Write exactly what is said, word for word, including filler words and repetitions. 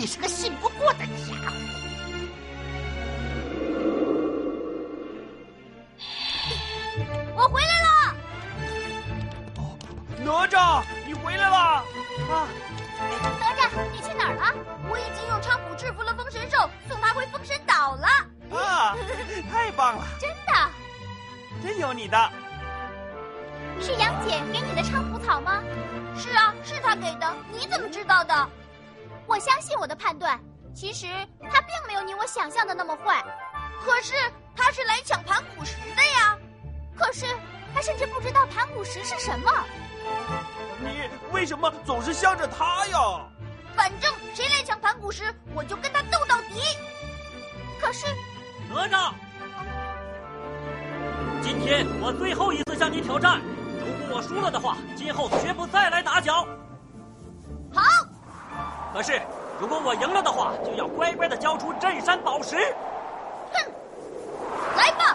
是个信不过的家伙。 我回来了。 哦，哪吒，你回来了！啊， 哪吒，你去哪儿了？我已经用昌普制服了风神兽，送他回封神岛了。 啊，太棒了！ 真的？ 真有你的。 是杨戬给你的菖蒲草吗？是啊，是他给的。你怎么知道的？我相信我的判断。其实他并没有你我想象的那么坏。可是他是来抢盘古石的呀。可是他甚至不知道盘古石是什么。 你为什么总是向着他呀？ 反正谁来抢盘古石，我就跟他斗到底。可是， 哪吒，今天我最后一次向你挑战。如果我输了的话，今后绝不再来打搅。 好。 可是，如果我赢了的话，就要乖乖的交出镇山宝石。 哼，来吧。